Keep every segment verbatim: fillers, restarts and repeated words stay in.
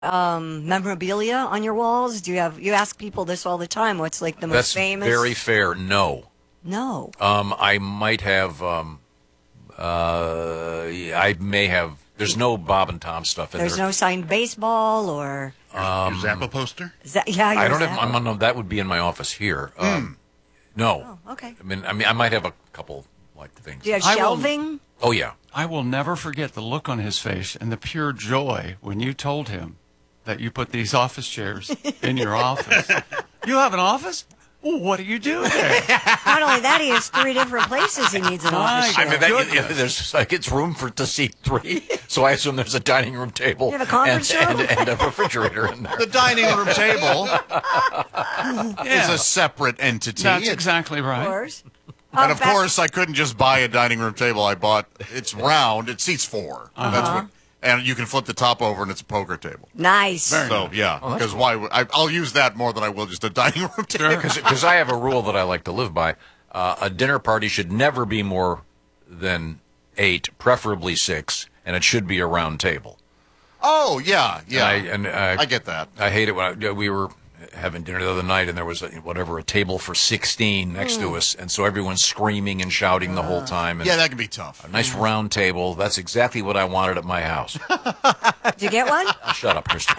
um, memorabilia on your walls? Do you have? You ask people this all the time. What's like the most That's famous? very fair. No. No. Um, I might have. Um, uh, I may have. There's no Bob and Tom stuff in There's there. no signed baseball or. Um, your Zappa poster? Za- yeah, I your don't have. Zappa. I'm on. No, that would be in my office here. Um, no. Oh, okay. I mean, I mean, I might have a couple like things. Do you have I will- shelving? Oh yeah. I will never forget the look on his face and the pure joy when you told him that you put these office chairs in your office. You have an office? Well, what do you do there? Not only that, he has three different places he needs an office. My I mean, chair. that, it, there's like it's room for to seat three, so I assume there's a dining room table You have a conference and, room? and, and a refrigerator in there. The dining room table is Yeah. a separate entity. That's It's- exactly Of right. course. And Oh, of back- course, I couldn't just buy a dining room table. I bought it's round. It seats four. That's what, and you can flip the top over, and it's a poker table. Nice. So yeah, because why? Would, I, I'll use that more than I will just a dining room table. Because I have a rule that I like to live by. Uh, a dinner party should never be more than eight, preferably six, and it should be a round table. Oh yeah, yeah. And I, and, uh, I get that. I hate it when I, we were having dinner the other night, and there was a, whatever a table for sixteen next to us, and so everyone's screaming and shouting the whole time. And Yeah, that can be tough. a nice round table. That's exactly what I wanted at my house. Did you get one? Shut up, Kristen.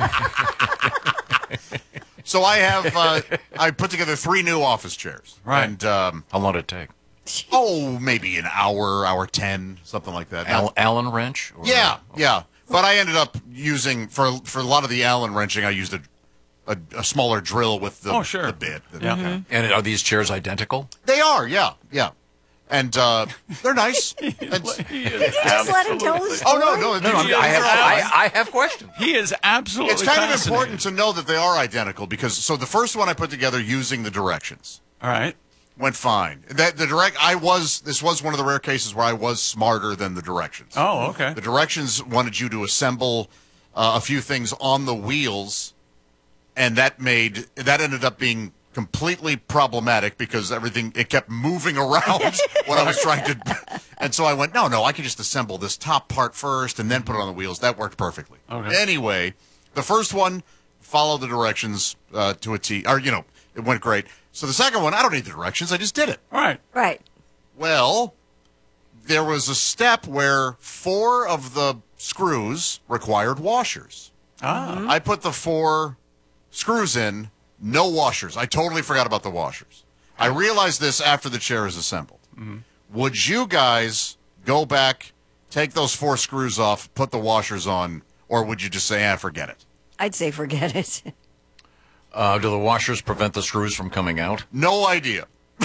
So I have uh, I put together three new office chairs. Right. And um, How long did it take? oh, maybe an hour, hour ten, something like that. Al- Allen wrench? Or- Yeah, yeah. But I ended up using for for a lot of the Allen wrenching. I used a a, a smaller drill with the, Oh, sure. the bit. Yeah. Mm-hmm. And are these chairs identical? They are, yeah, yeah, and uh, they're nice. And- He is, Just let him tell the story. oh no, no, No, no, these- I these have, are all- I, I have questions. he is absolutely It's kind of fascinated. important to know that they are identical because so the first one I put together using the directions All right. went fine. That the direct I was this was one of the rare cases where I was smarter than the directions. Oh, okay. The directions wanted you to assemble uh, a few things on the wheels, and that made that ended up being completely problematic because everything it kept moving around when I was trying to. And so I went, no, no, I can just assemble this top part first and then put it on the wheels. That worked perfectly. Okay. Anyway, the first one followed the directions uh, to a T, or you know, it went great. So the second one, I don't need the directions. I just did it. All right. Right. Well, there was a step where four of the screws required washers. Ah. I put the four screws in, no washers. I totally forgot about the washers. I realized this after the chair is assembled. Would you guys go back, take those four screws off, put the washers on, or would you just say, ah, forget it? I'd say forget it. Uh, do the washers prevent the screws from coming out? No idea.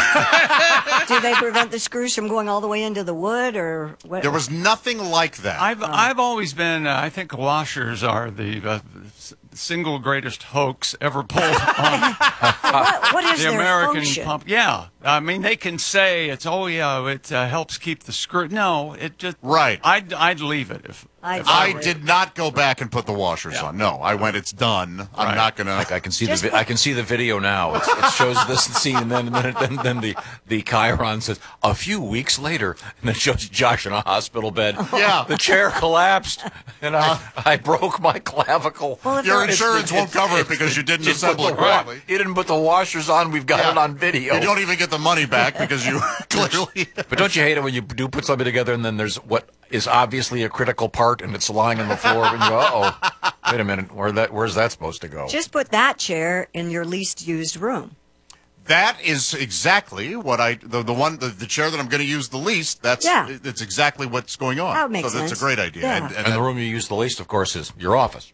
Do they prevent the screws from going all the way into the wood, or what? There was nothing like that. I've I've always been. Uh, I think washers are the uh, s- single greatest hoax ever pulled on what, what is the their American function? pump. Yeah, I mean they can say it's oh yeah it uh, helps keep the screw. No, it just Right. I'd I'd leave it if. I, if I would. did not go back and put the washers on. No, I went. It's done. I'm Right. not gonna. Like I can see Just the vi- put- I can see the video now. It's, it shows this scene, and then then, then, then the the Chiron says a few weeks later, and then shows Josh in a hospital bed. Yeah. the chair collapsed, and I I broke my clavicle. Well, if Your they're- insurance won't cover it It's- because you didn't just put assemble the it wa- correctly. You didn't put the washers on. We've got Yeah. it on video. You don't even get the money back because you clearly. But don't you hate it when you do put something together and then there's what is obviously a critical part and it's lying on the floor and you go, uh oh, wait a minute, where that where's that supposed to go? Just put that chair in your least used room. That is exactly what I the, the one the, the chair that I'm going to use the least. That's Yeah. That's exactly what's going on. That makes so that's sense. a great idea. Yeah. And, and And the that- room you use the least, of course, is your office.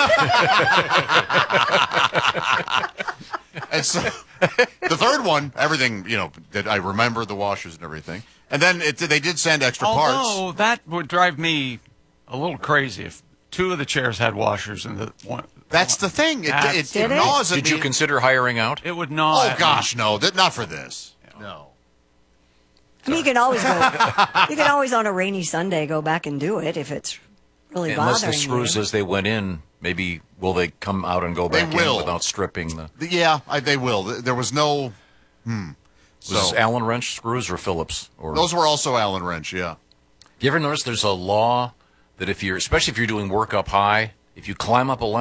and so the third one, everything you know that I remember the washers and everything. And then it, they did send extra parts. Although that would drive me a little crazy if two of the chairs had washers and the one. That's the thing. It, That's- it, Did it it? gnaws at Did you me. consider hiring out? It would gnaw. Oh at me. gosh, no, that, not for this. No. I mean, you can always go. You can always on a rainy Sunday go back and do it if it's really Unless bothering the screws you. as they went in, maybe will they come out and go They back will. in without stripping the Yeah, I, they will. There was no. Hmm. was this So Allen wrench screws or Phillips? Or those were also Allen wrench. Yeah. you ever notice there's a law that if you're especially if you're doing work up high If you climb up a